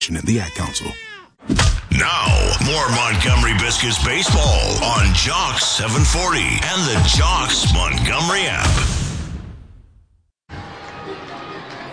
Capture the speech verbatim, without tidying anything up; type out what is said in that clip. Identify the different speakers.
Speaker 1: Association and the Ad Council.
Speaker 2: Now, more Montgomery Biscuits baseball on Jocks seven forty and the Jocks Montgomery app.